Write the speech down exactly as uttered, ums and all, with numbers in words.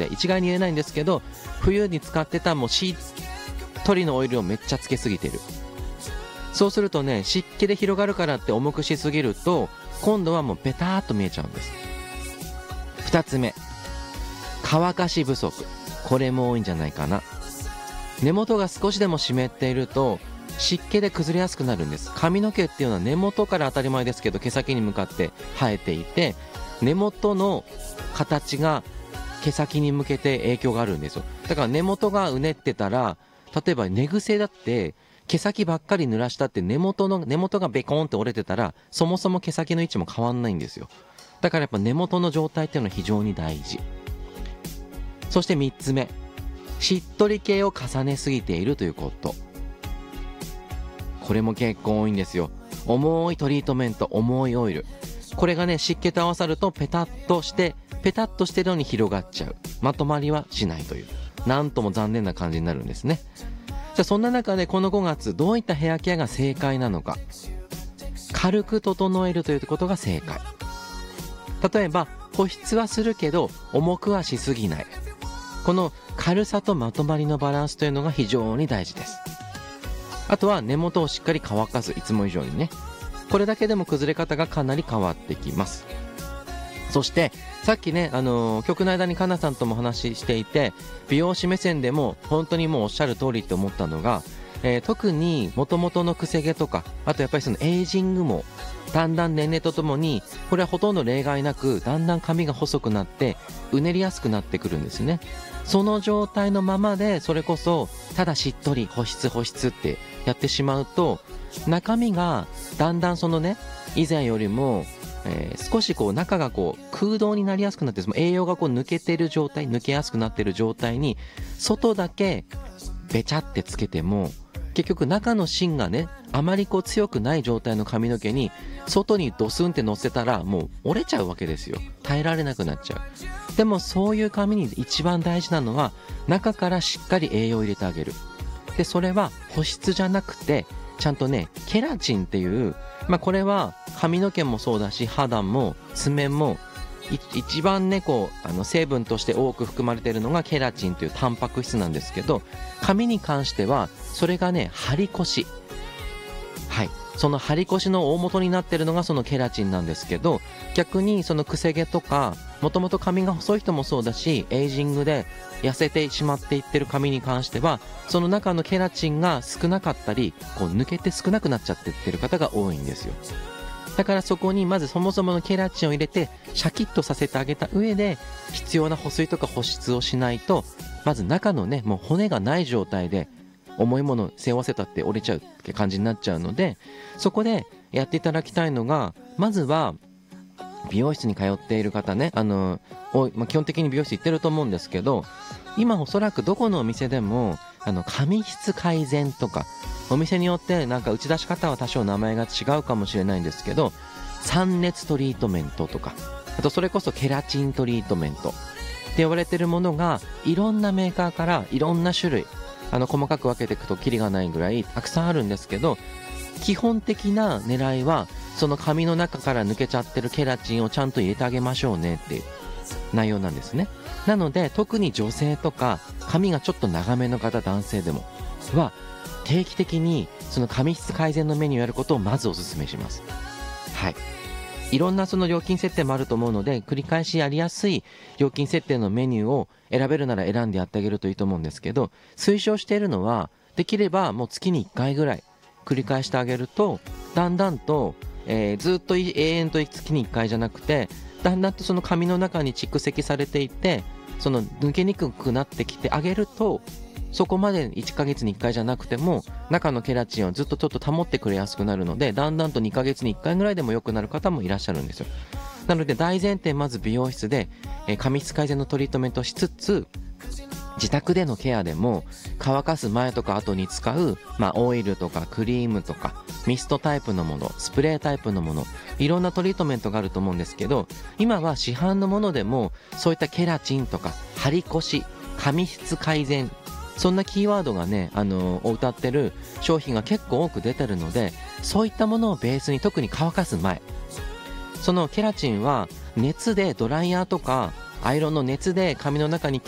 で一概に言えないんですけど、冬に使ってたもうしっとりのオイルをめっちゃつけすぎてる。そうするとね、湿気で広がるからって重くしすぎると今度はもうベターっと見えちゃうんです。ふたつめ、乾かし不足。これも多いんじゃないかな。根元が少しでも湿っていると湿気で崩れやすくなるんです。髪の毛っていうのは根元から当たり前ですけど毛先に向かって生えていて、根元の形が毛先に向けて影響があるんですよ。だから根元がうねってたら、例えば寝癖だって毛先ばっかり濡らしたって根元の根元がベコーンって折れてたらそもそも毛先の位置も変わんないんですよ。だからやっぱ根元の状態っていうのは非常に大事。そしてみっつめ、しっとり系を重ねすぎているということ。これも結構多いんですよ。重いトリートメント、重いオイル、これがね湿気と合わさるとペタッとしてペタッとしてるのに広がっちゃう、まとまりはしないという、なんとも残念な感じになるんですね。じゃあそんな中でこのごがつどういったヘアケアが正解なのか。軽く整えるということが正解。例えば保湿はするけど重くはしすぎない、この軽さとまとまりのバランスというのが非常に大事です。あとは根元をしっかり乾かす、いつも以上にね。これだけでも崩れ方がかなり変わってきます。そしてさっきね、あのー、曲の間にかなさんとも話していて、美容師目線でも本当にもうおっしゃる通りって思ったのが、えー、特に元々のくせ毛とか、あとやっぱりそのエイジングもだんだん年齢とともに、これはほとんど例外なくだんだん髪が細くなってうねりやすくなってくるんですね。その状態のままでそれこそただしっとり保湿保湿ってやってしまうと、中身がだんだんそのね以前よりも、えー、少しこう中がこう空洞になりやすくなって、その栄養がこう抜けてる状態、抜けやすくなってる状態に外だけべちゃってつけても、結局中の芯がねあまりこう強くない状態の髪の毛に外にドスンって乗せたらもう折れちゃうわけですよ。耐えられなくなっちゃう。でもそういう髪に一番大事なのは中からしっかり栄養を入れてあげる。でそれは保湿じゃなくてちゃんとねケラチンっていう、まあこれは髪の毛もそうだし肌も爪も一番ねこうあの成分として多く含まれているのがケラチンというタンパク質なんですけど、髪に関してはそれがね張り越し、はい、その張り越しの大元になっているのがそのケラチンなんですけど、逆にそのくせ毛とかもともと髪が細い人もそうだし、エイジングで痩せてしまっていってる髪に関してはその中のケラチンが少なかったりこう抜けて少なくなっちゃってってる方が多いんですよ。だからそこにまずそもそものケラチンを入れてシャキッとさせてあげた上で必要な保水とか保湿をしないと、まず中のねもう骨がない状態で重いものを背負わせたって折れちゃうって感じになっちゃうので、そこでやっていただきたいのが、まずは美容室に通っている方ね、あの、まあ、基本的に美容室行ってると思うんですけど、今おそらくどこのお店でもあの髪質改善とか、お店によってなんか打ち出し方は多少名前が違うかもしれないんですけど、散熱トリートメントとか、あとそれこそケラチントリートメントって言われてるものがいろんなメーカーからいろんな種類、あの細かく分けていくとキリがないぐらいたくさんあるんですけど、基本的な狙いはその髪の中から抜けちゃってるケラチンをちゃんと入れてあげましょうねっていう内容なんですね。なので特に女性とか髪がちょっと長めの方、男性でもは定期的にその髪質改善のメニューをやることをまずお勧めします。はい、いろんなその料金設定もあると思うので、繰り返しやりやすい料金設定のメニューを選べるなら選んでやってあげるといいと思うんですけど、推奨しているのはできればもう月にいっかいぐらい繰り返してあげると、だんだんと、えー、ずっと永遠と月にいっかいじゃなくて、だんだんとその髪の中に蓄積されていって、その抜けにくくなってきてあげると、そこまでいっかげつにいっかいじゃなくても中のケラチンをずっとちょっと保ってくれやすくなるので、だんだんとにかげつにいっかいぐらいでも良くなる方もいらっしゃるんですよ。なので大前提、まず美容室で、えー、髪質改善のトリートメントをしつつ、自宅でのケアでも乾かす前とか後に使う、まあ、オイルとかクリームとかミストタイプのもの、スプレータイプのもの、いろんなトリートメントがあると思うんですけど、今は市販のものでもそういったケラチンとか張り越し、髪質改善、そんなキーワードがね、あのー、を謳ってる商品が結構多く出てるので、そういったものをベースに、特に乾かす前、そのケラチンは熱でドライヤーとかアイロンの熱で髪の中に